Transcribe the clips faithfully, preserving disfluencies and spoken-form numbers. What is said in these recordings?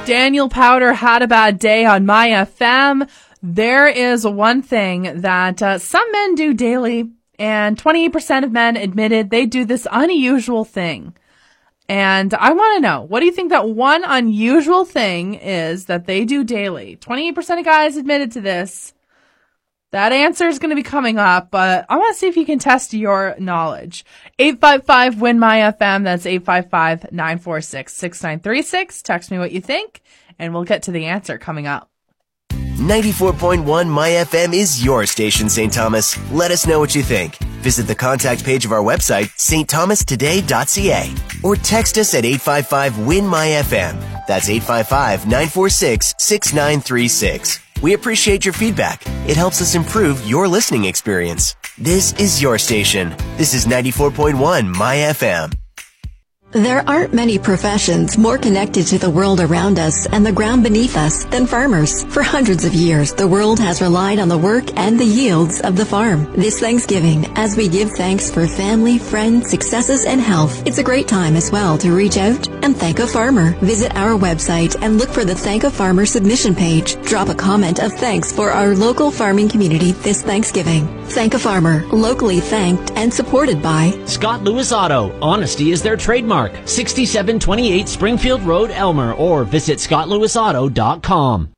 Daniel Powder had a bad day on My F M. There is one thing that uh, some men do daily, and twenty-eight percent of men admitted they do this unusual thing. And I want to know, what do you think that one unusual thing is that they do daily? twenty-eight percent of guys admitted to this. That answer is going to be coming up, but I want to see if you can test your knowledge. eight five five, W I N, M Y F M. That's eight five five, nine four six, six nine three six. Text me what you think, and we'll get to the answer coming up. ninety-four point one My F M is your station, Saint Thomas. Let us know what you think. Visit the contact page of our website, s t thomas today dot c a, or text us at eight five five, W I N, M Y F M. That's eight five five, nine four six, six nine three six. We appreciate your feedback. It helps us improve your listening experience. This is your station. This is ninety-four point one My F M. There aren't many professions more connected to the world around us and the ground beneath us than farmers. For hundreds of years, the world has relied on the work and the yields of the farm. This Thanksgiving, as we give thanks for family, friends, successes, and health, it's a great time as well to reach out and thank a farmer. Visit our website and look for the Thank a Farmer submission page. Drop a comment of thanks for our local farming community this Thanksgiving. Thank a Farmer, locally thanked and supported by Scott Lewis Auto. Honesty is their trademark. sixty-seven twenty-eight Springfield Road, Elmer, or visit scott lewis auto dot com.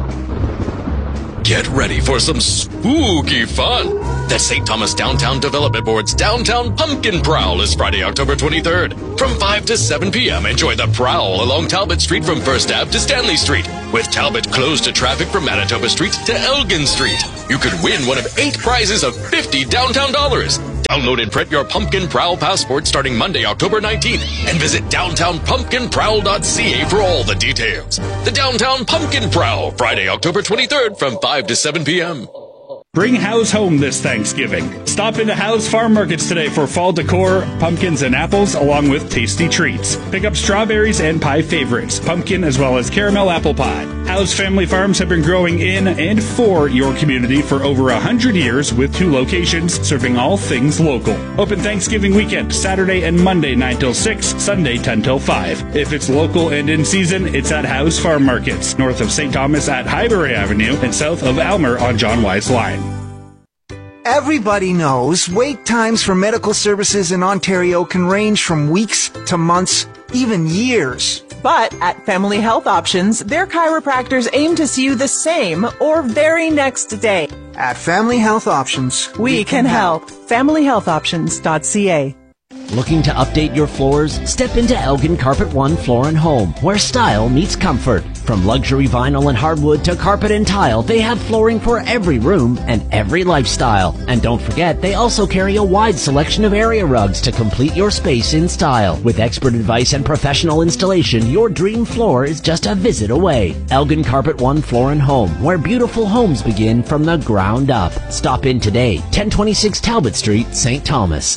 Get ready for some spooky fun. The Saint Thomas Downtown Development Board's Downtown Pumpkin Prowl is Friday, October twenty-third. From five to seven p.m., enjoy the prowl along Talbot Street from First Avenue to Stanley Street, with Talbot closed to traffic from Manitoba Street to Elgin Street. You could win one of eight prizes of fifty downtown dollars. Download and print your Pumpkin Prowl passport starting Monday, October nineteenth, and visit downtown pumpkin prowl dot c a for all the details. The Downtown Pumpkin Prowl, Friday, October twenty-third from five to seven p.m. Bring Howe's home this Thanksgiving. Stop into Howe's Farm Markets today for fall decor, pumpkins and apples, along with tasty treats. Pick up strawberries and pie favorites, pumpkin as well as caramel apple pie. Howe's family farms have been growing in and for your community for over one hundred years with two locations serving all things local. Open Thanksgiving weekend, Saturday and Monday nine till six, Sunday ten till five. If it's local and in season, it's at Howe's Farm Markets, north of Saint Thomas at Highbury Avenue and south of Elmer on John Wise Line. Everybody knows wait times for medical services in Ontario can range from weeks to months, even years. But at Family Health Options, their chiropractors aim to see you the same or very next day. At Family Health Options, we, we can, can help. help. family health options dot c a. Looking to update your floors? Step into Elgin Carpet One Floor and Home, where style meets comfort. From luxury vinyl and hardwood to carpet and tile, they have flooring for every room and every lifestyle. And don't forget, they also carry a wide selection of area rugs to complete your space in style. With expert advice and professional installation, your dream floor is just a visit away. Elgin Carpet One Floor and Home, where beautiful homes begin from the ground up. Stop in today, ten twenty-six Talbot Street, Saint Thomas.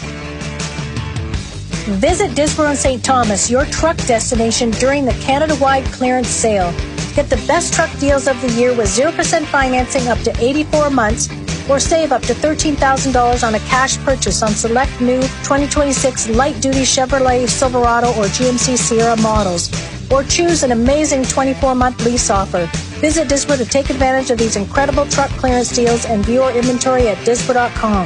Visit Disbro and Saint Thomas, your truck destination during the Canada-wide clearance sale. Get the best truck deals of the year with zero percent financing up to eighty-four months, or save up to thirteen thousand dollars on a cash purchase on select new twenty twenty-six light-duty Chevrolet Silverado or G M C Sierra models. Or choose an amazing twenty-four month lease offer. Visit Disbro to take advantage of these incredible truck clearance deals and view our inventory at disbro dot com.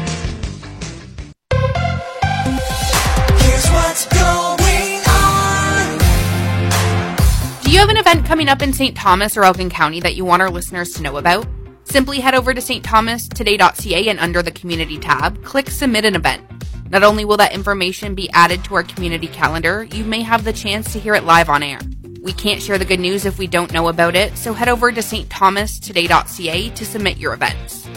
What's going on? Do you have an event coming up in Saint Thomas or Elgin County that you want our listeners to know about? Simply head over to s t thomas today dot c a and under the Community tab, click Submit an Event. Not only will that information be added to our community calendar, you may have the chance to hear it live on air. We can't share the good news if we don't know about it, so head over to s t thomas today dot c a to submit your events.